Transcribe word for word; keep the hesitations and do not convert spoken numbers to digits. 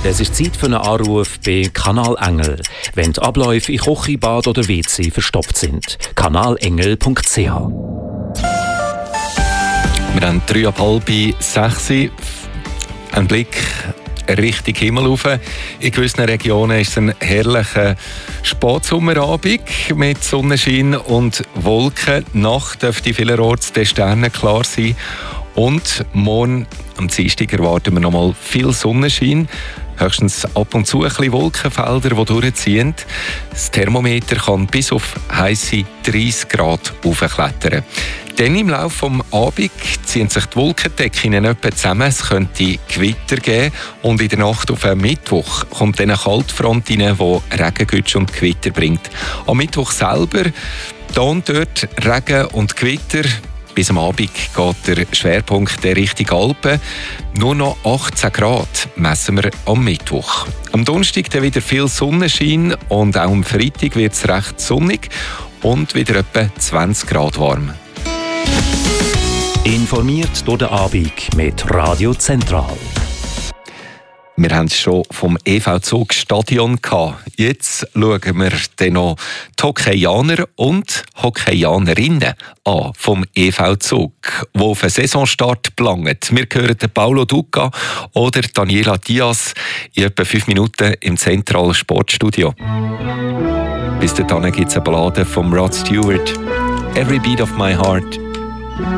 Es ist Zeit für einen Anruf bei Kanal Engel, wenn die Abläufe in Küche, Bad oder W C verstopft sind. kanalengel punkt c h. Wir haben drei ab halb sechs. Ein Blick Richtung Himmel rauf. In gewissen Regionen ist es ein herrlicher Spätsommerabend mit Sonnenschein und Wolken. Nacht dürfte vielerorts der Sterne klar sein. Und morgen am Dienstag erwarten wir noch mal viel Sonnenschein. Höchstens ab und zu ein bisschen Wolkenfelder, die durchziehen. Das Thermometer kann bis auf heisse dreissig Grad hochklettern. Dann im Laufe des Abends ziehen sich die Wolkendecken etwa zusammen. Es könnte Gewitter geben. Und in der Nacht auf den Mittwoch kommt dann eine Kaltfront rein, die Regengütsch und Gewitter bringt. Am Mittwoch selber da und dort Regen und Gewitter. Bis am Abend geht der Schwerpunkt Richtung Alpen. Nur noch achtzehn Grad messen wir am Mittwoch. Am Donnerstag dann wieder viel Sonnenschein und auch am Freitag wird es recht sonnig und wieder etwa zwanzig Grad warm. Informiert durch den Abend mit Radio Zentral. Wir haben es schon vom E V Zug Stadion gehabt. Jetzt schauen wir dann noch die Hockeyaner und Hockeyanerinnen an vom E V Zug, die auf einen Saisonstart planen. Wir hören Paulo Duca oder Daniela Diaz in etwa fünf Minuten im zentralen Sportstudio. Bis dahin gibt es eine Ballade von Rod Stewart. Every Beat of My Heart.